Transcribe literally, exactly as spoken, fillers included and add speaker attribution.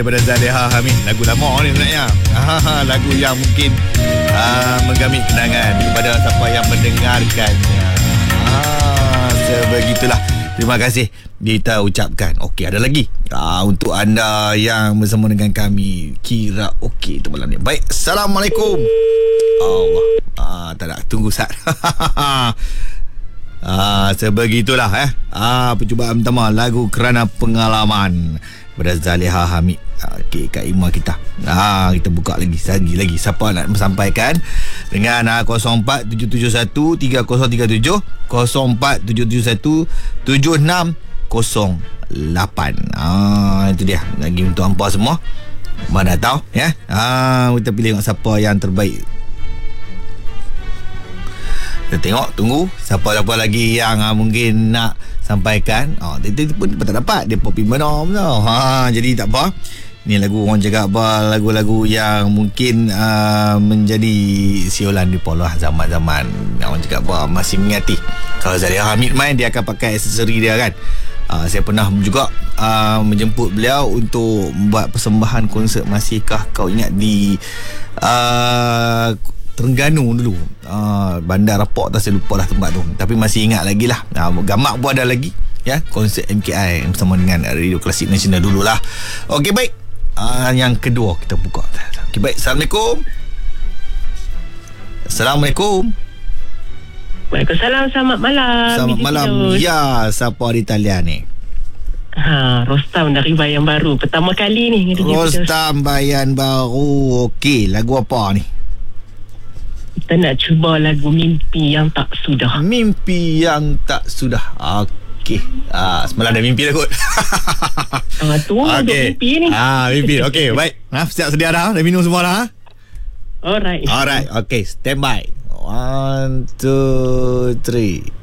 Speaker 1: Daripada Zaliha Hamid. Lagu lama ni sebenarnya. Ah, lagu yang mungkin ah, menggamit kenangan kepada siapa yang mendengarkannya. Ah, sebegitulah. Terima kasih kita ucapkan. Okey, ada lagi ah, untuk anda yang bersama dengan kami. Kira okey tu malam ni. Baik, Assalamualaikum. Allah. Ah, tak nak tunggu sat. Ah, sebegitulah eh. Ah, percubaan pertama lagu Kerana Pengalaman daripada Zaliha Hamid. Okey, Kak Ima kita. Ah, kita buka lagi lagi lagi siapa nak sampaikan dengan ah, kosong empat tujuh tujuh satu tiga kosong tiga tujuh kosong empat tujuh tujuh satu tujuh enam kosong lapan. Ah, itu dia. Lagi untuk hangpa semua. Mana tahu ya. Ah, kita pilih siapa yang terbaik. Kita tengok, tunggu siapa-siapa lagi yang ha, mungkin nak sampaikan. Oh, dia pun tak dapat. Dia popi menom tau. Ha, jadi tak apa. Ni lagu orang cakap apa, lagu-lagu yang mungkin uh, menjadi siulan di pola zaman-zaman. Orang cakap apa, masih mengingati. Kalau Zaliha Hamid main, dia akan pakai aksesori dia kan. Uh, saya pernah juga uh, menjemput beliau untuk membuat persembahan konsert Masihkah Kau Ingat di uh, Terengganu dulu, uh, Bandar Rapok tak, saya lupa lah tempat tu, tapi masih ingat lagi lah. uh, Gamak pun ada lagi ya, konsert M K I bersama dengan Radio Klasik Nasional dululah. Okey, baik. uh, Yang kedua kita buka. Okey, baik. Assalamualaikum. Assalamualaikum.
Speaker 2: Waalaikumsalam. Selamat malam.
Speaker 1: Selamat malam. Ya, siapa di talian ni?
Speaker 2: Ha, Rostam dari Bayan Baru. Pertama kali ni.
Speaker 1: Rostam Bayan Baru. Okey, lagu apa ni?
Speaker 2: Kita nak cuba lagu Mimpi Yang Tak Sudah.
Speaker 1: Mimpi Yang Tak Sudah. Okey. Ah, semalam dah mimpi dah kot.
Speaker 2: Ah, tu okay. Untuk mimpi ni.
Speaker 1: Ah, mimpi. Okey, baik. Nah, siap sedia dah? Dah minum semua dah?
Speaker 2: Alright.
Speaker 1: Alright. Okey, stand by. One, two, three.